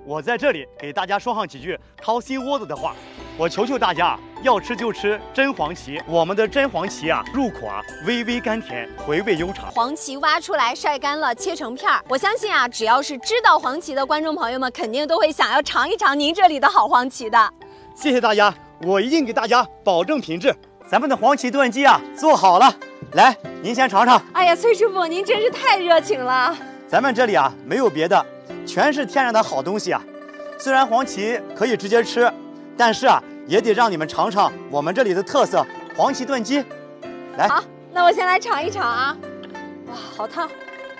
我在这里给大家说上几句掏心窝子的话。我求求大家，要吃就吃真黄芪。我们的真黄芪啊，入口啊微微甘甜，回味悠长。 黄芪挖出来晒干了，切成片儿。我相信啊，只要是知道黄芪的观众朋友们，肯定都会想要尝一尝您这里的好黄芪的。 谢谢大家，我一定给大家保证品质。咱们的黄芪炖鸡啊，做好了，来，您先尝尝。 哎呀，崔师傅，您真是太热情了。 咱们这里啊，没有别的，全是天然的好东西啊。虽然黄芪可以直接吃，但是啊，也得让你们尝尝我们这里的特色黄芪炖鸡。来， 好，那我先来尝一尝啊。哇，好烫！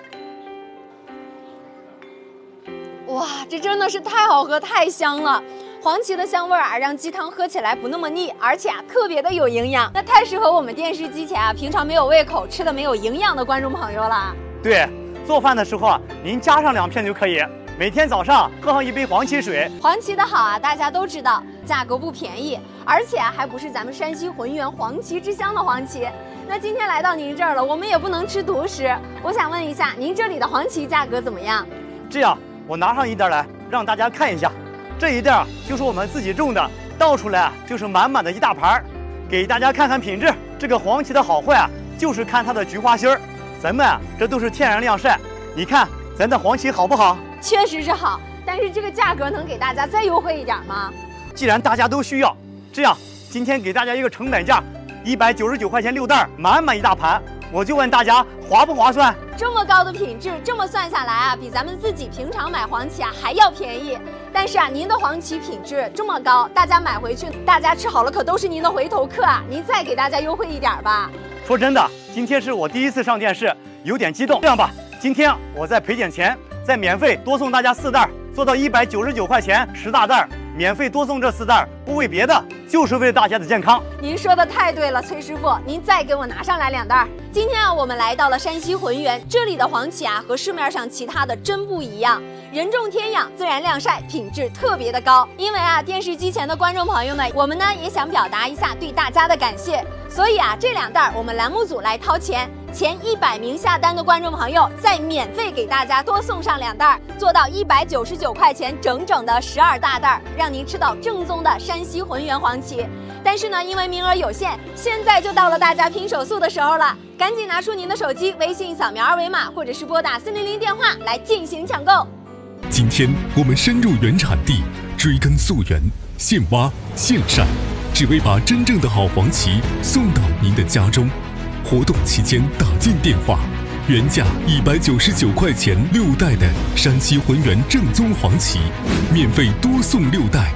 哇，这真的是太好喝、太香了。黄芪的香味啊，让鸡汤喝起来不那么腻，而且啊，特别的有营养。那太适合我们电视机前啊，平常没有胃口、吃的没有营养的观众朋友了。 对，做饭的时候啊，您加上2片就可以。每天早上喝上一杯黄芪水。 黄芪的好啊，大家都知道，价格不便宜，而且还不是咱们山西浑源黄芪之乡的黄芪。那今天来到您这儿了，我们也不能吃独食。我想问一下，您这里的黄芪价格怎么样？ 这样，我拿上一袋来，让大家看一下。这一袋啊，就是我们自己种的，倒出来啊，就是满满的一大盘，给大家看看品质。这个黄芪的好坏啊，就是看它的菊花心儿。咱们啊，这都是天然晾晒，你看咱的黄芪好不好？ 确实是好，但是这个价格能给大家再优惠一点吗？ 既然大家都需要，这样今天给大家一个成本价，199块钱6袋，满满一大盘。我就问大家划不划算？ 这么高的品质，这么算下来啊，比咱们自己平常买黄芪啊还要便宜。但是啊，您的黄芪品质这么高，大家买回去，大家吃好了可都是您的回头客啊！您再给大家优惠一点吧。 说真的，今天是我第一次上电视，有点激动。这样吧，今天我再赔点钱，再免费多送大家4袋，做到199块钱10大袋，免费多送这4袋，不为别的，就是为了大家的健康。 您说的太对了，崔师傅，您再给我拿上来2袋。今天啊，我们来到了山西浑源，这里的黄芪啊和市面上其他的真不一样，人种天养，自然晾晒，品质特别的高。因为啊，电视机前的观众朋友们，我们呢也想表达一下对大家的感谢，所以啊，这2袋我们栏目组来掏钱。前100名下单的观众朋友，再免费给大家多送上2袋，做到199块钱整整的12大袋，让您吃到正宗的山西浑源黄芪。但是呢，因为名额有限，现在就到了大家拼手速的时候了，赶紧拿出您的手机，微信扫描2维码，或者是拨打400电话来进行抢购。 今天我们深入原产地，追根溯源，现挖现晒，只为把真正的好黄芪送到您的家中。活动期间打进电话，原价199块钱6袋的山西浑源正宗黄芪，免费多送6袋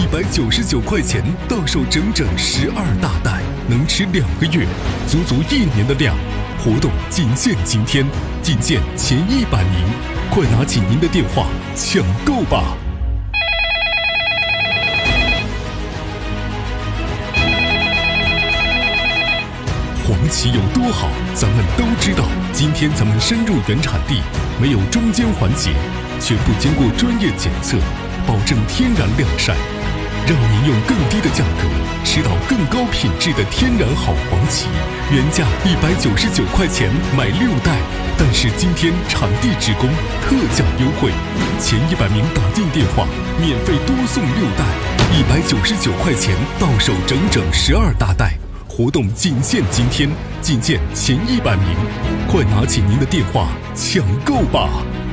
，199块钱到手整整12大袋，能吃2个月，足足1年的量。活动仅限今天，仅限前100名，快拿起您的电话抢购吧！黄芪有多好，咱们都知道。今天咱们深入原产地，没有中间环节，全部经过专业检测，保证天然晾晒，让您用更低的价格吃到更高品质的天然好黄芪。原价199块钱买6袋，但是今天产地直供，特价优惠，前100名打进电话，免费多送6袋，199块钱到手整整12大袋。活动仅限今天，仅限前100名，快拿起您的电话抢购吧！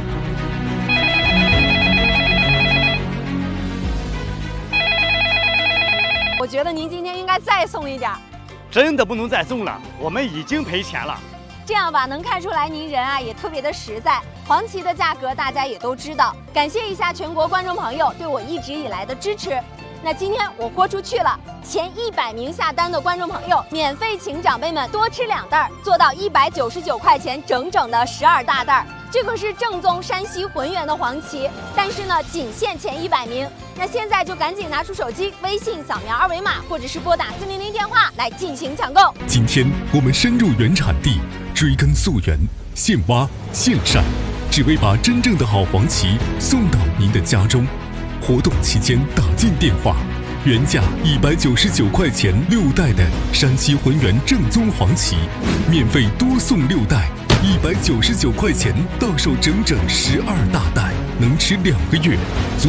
我觉得您今天应该再送一点。 真的不能再送了，我们已经赔钱了。 这样吧，能看出来您人啊也特别的实在。黄芪的价格大家也都知道，感谢一下全国观众朋友对我一直以来的支持。那今天我豁出去了，前100名下单的观众朋友，免费请长辈们多吃2袋，做到199块钱整整的12大袋。这可是正宗山西浑源的黄芪，但是呢，仅限前100名。那现在就赶紧拿出手机，微信扫描2维码，或者是拨打400电话来进行抢购。 今天我们深入原产地，追根溯源，现挖现晒，只为把真正的好黄芪送到您的家中。活动期间打进电话，原价199块钱6袋的山西浑源正宗黄芪，免费多送6袋，199块钱到手整整12大袋，能吃2个月。